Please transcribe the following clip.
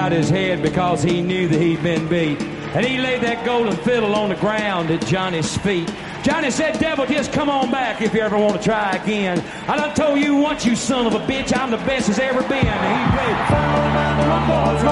bowed his head because he knew that he'd been beat. And he laid that golden fiddle on the ground at Johnny's feet. Johnny said, devil, just come on back if you ever want to try again. I done told you once, you son of a bitch, I'm the best as ever been. And he played.